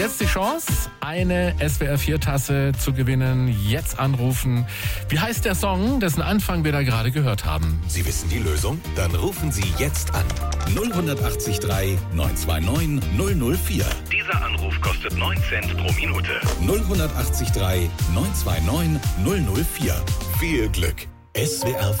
Jetzt die Chance, eine SWR4-Tasse zu gewinnen. Jetzt anrufen. Wie heißt der Song, dessen Anfang wir da gerade gehört haben? Sie wissen die Lösung? Dann rufen Sie jetzt an. 083 929 004. Dieser Anruf kostet 9 Cent pro Minute. 083 929 004. Viel Glück. SWR